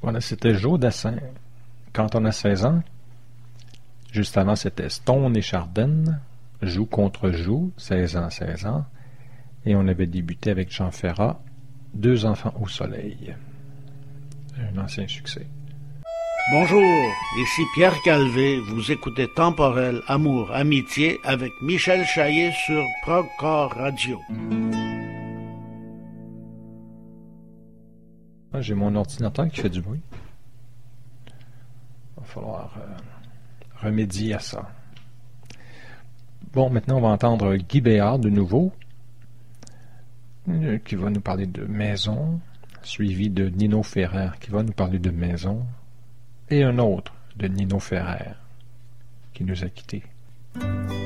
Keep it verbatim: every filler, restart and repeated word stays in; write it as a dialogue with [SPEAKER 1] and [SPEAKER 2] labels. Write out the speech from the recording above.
[SPEAKER 1] Voilà, c'était Joe Dassin. Quand on a seize ans, juste avant, c'était Stone et Chardin, Joue contre Joue, seize ans, seize ans. Et on avait débuté avec Jean Ferrat, Deux enfants au soleil. Un ancien succès.
[SPEAKER 2] Bonjour, ici Pierre Calvé, vous écoutez Temporel, Amour, Amitié avec Michel Chaillet sur Progcore Radio.
[SPEAKER 1] Ah, j'ai mon ordinateur qui fait du bruit. Il va falloir euh, remédier à ça. Bon, maintenant on va entendre Guy Béard de nouveau, euh, qui va nous parler de maison, suivi de Nino Ferrer qui va nous parler de maison, et un autre de Nino Ferrer qui nous a quittés.